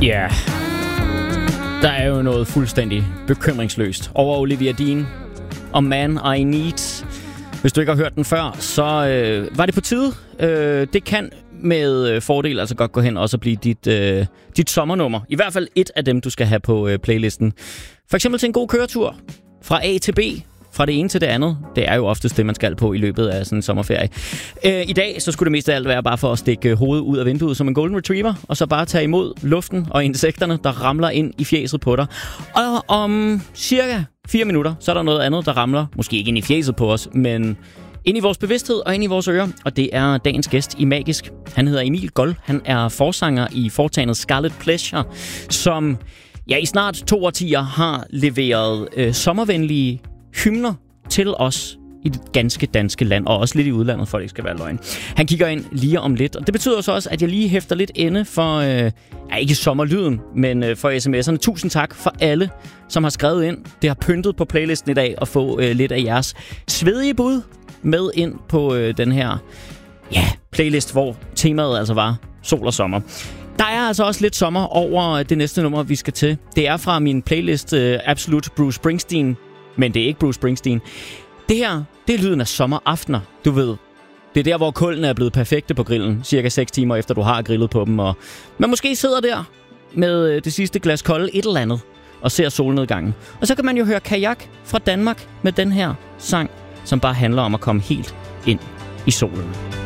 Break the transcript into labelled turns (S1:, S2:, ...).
S1: Ja, der er jo noget fuldstændig bekymringsløst over Olivia Dean og Man I Need. Hvis du ikke har hørt den før, så var det på tide. Det kan med fordel altså godt gå hen og så blive dit sommernummer. I hvert fald et af dem, du skal have på playlisten. For eksempel til en god køretur fra A til B. Fra det ene til det andet. Det er jo oftest det, man skal på i løbet af sådan en sommerferie. I dag så skulle det mest af alt være bare for at stikke hovedet ud af vinduet som en golden retriever, og så bare tage imod luften og insekterne, der ramler ind i fjeset på dig. Og om cirka 4 minutter, så er der noget andet, der ramler. Måske ikke ind i fjeset på os, men ind i vores bevidsthed og ind i vores ører. Og det er dagens gæst i Magisk. Han hedder Emil Gold. Han er forsanger i foretagendet Scarlet Pleasure, som i snart 2 årtier har leveret sommervenlige hymner til os i det ganske danske land, og også lidt i udlandet, for det ikke skal være løgn. Han kigger ind lige om lidt, og det betyder så også, at jeg lige hæfter lidt inde for, ikke sommerlyden, men for sms'erne. Tusind tak for alle, som har skrevet ind. Det har pyntet på playlisten i dag at få lidt af jeres svedige bud med ind på den her playlist, hvor temaet altså var sol og sommer. Der er altså også lidt sommer over det næste nummer, vi skal til. Det er fra min playlist Absolut Bruce Springsteen, men det er ikke Bruce Springsteen. Det her, det er lyden af sommeraftener, du ved. Det er der, hvor kullene er blevet perfekte på grillen, cirka 6 timer efter du har grillet på dem. Og man måske sidder der med det sidste glas kolde et eller andet og ser solnedgangen. Og så kan man jo høre Kajak fra Danmark med den her sang, som bare handler om at komme helt ind i solen.